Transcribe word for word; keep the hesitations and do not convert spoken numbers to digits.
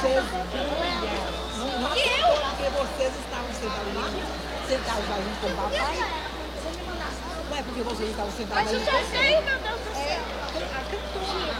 vocês não, não, E eu? porque vocês estavam sentados lá, sentados lá junto com o papai. Ué, porque vocês estavam sentados Mas lá eu junto só com o sei, meu Deus do céu. É, a cantora.